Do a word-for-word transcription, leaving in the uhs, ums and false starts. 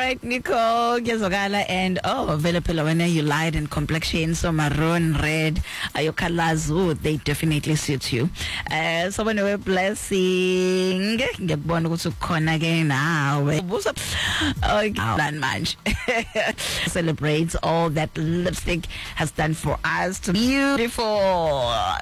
right, Nicole Gezogala, and oh, vele phela when you light in complexion, so maroon, red, uh, your colors, oh, they definitely suit you. Uh, so when we're blessing, ngiyakubona ukuthi ukhona ke nawe. Busa okay, plan manch. Celebrates all that lipstick has done for us. Beautiful.